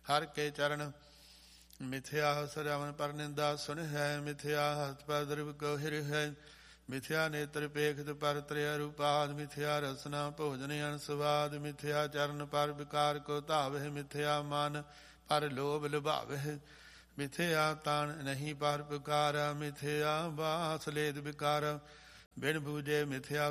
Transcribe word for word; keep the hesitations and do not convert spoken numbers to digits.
ਹਰ ਕੇ ਚਰਨ। ਮਿਥਿਆ ਸਰਾਵਨ ਪਰ ਨਿੰਦਾ ਸੁਨ ਹੈ, ਮਿਥਿਆ ਹਸਤ ਪਰ ਦਰਬ ਕੋ ਹਿਰ ਹੈ, ਮਿਥਿਆ ਨੇਤਰ ਪੇਖਤ ਪਰ ਤ੍ਰਿਆ ਰੂਪਾਦ, ਮਿਥਿਆ ਰਸਨਾ ਭੋਜਨ ਅਨ ਸਵਾਦ, ਮਿਥਿਆ ਚਰਨ ਪਰ ਵਿਕਾਰ ਕੋ ਧਾਵਹਿ, ਮਿਥਿਆ ਮਨ ਪਰ ਲੋਭ ਲੁਭਾਵਹਿ, ਮਿਥਿਆ ਤਾਣ ਨਹੀਂ ਪਰ ਪੁਕਾਰ, ਮਿਥਿਆ ਬਾਸ ਲੇਦ ਵਿਕਾਰ, ਬਿਨ ਬੂਝੇ ਮਿਥਿਆ